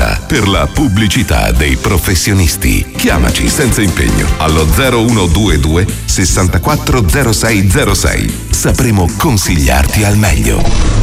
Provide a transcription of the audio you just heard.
gratuita per la pubblicità dei professionisti. Chiamaci senza impegno allo 0122 640606. Sapremo consigliarti al meglio.